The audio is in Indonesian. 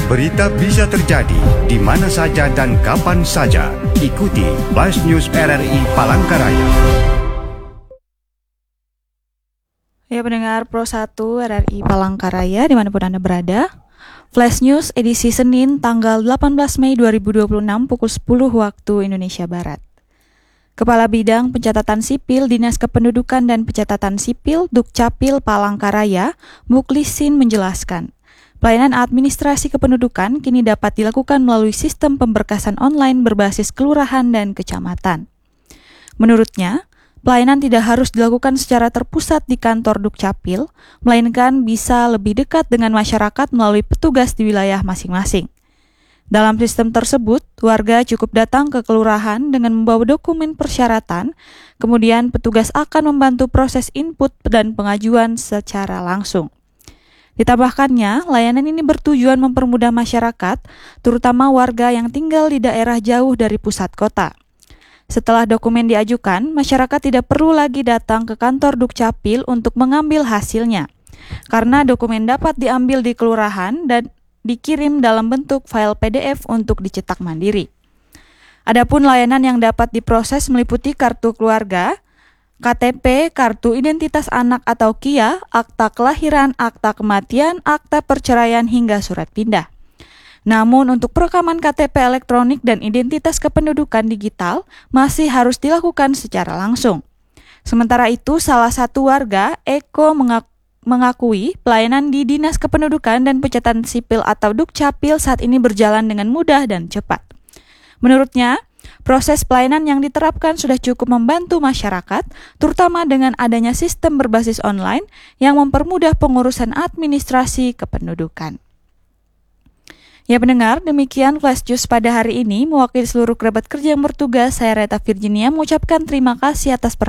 Berita bisa terjadi di mana saja dan kapan saja. Ikuti Flash News RRI Palangkaraya. Ya, pendengar Pro 1 RRI Palangkaraya dimanapun Anda berada. Flash News edisi Senin tanggal 18 Mei 2026 pukul 10 waktu Indonesia Barat. Kepala Bidang Pencatatan Sipil Dinas Kependudukan dan Pencatatan Sipil Dukcapil Palangkaraya, Muklisin menjelaskan, pelayanan administrasi kependudukan kini dapat dilakukan melalui sistem pemberkasan online berbasis kelurahan dan kecamatan. Menurutnya, pelayanan tidak harus dilakukan secara terpusat di kantor Dukcapil, melainkan bisa lebih dekat dengan masyarakat melalui petugas di wilayah masing-masing. Dalam sistem tersebut, warga cukup datang ke kelurahan dengan membawa dokumen persyaratan, kemudian petugas akan membantu proses input dan pengajuan secara langsung. Ditambahkannya, layanan ini bertujuan mempermudah masyarakat, terutama warga yang tinggal di daerah jauh dari pusat kota. Setelah dokumen diajukan, masyarakat tidak perlu lagi datang ke kantor Dukcapil untuk mengambil hasilnya, karena dokumen dapat diambil di kelurahan dan dikirim dalam bentuk file PDF untuk dicetak mandiri. Adapun layanan yang dapat diproses meliputi kartu keluarga, KTP, kartu identitas anak atau KIA, akta kelahiran, akta kematian, akta perceraian hingga surat pindah. Namun untuk perekaman KTP elektronik dan identitas kependudukan digital masih harus dilakukan secara langsung. Sementara itu, salah satu warga, Eko, mengakui pelayanan di Dinas Kependudukan dan Pencatatan Sipil atau Dukcapil saat ini berjalan dengan mudah dan cepat. Menurutnya, proses pelayanan yang diterapkan sudah cukup membantu masyarakat, terutama dengan adanya sistem berbasis online yang mempermudah pengurusan administrasi kependudukan. Ya pendengar, demikian Flash News pada hari ini. Mewakili seluruh kerabat kerja yang bertugas, saya Reta Virginia mengucapkan terima kasih atas perhatian.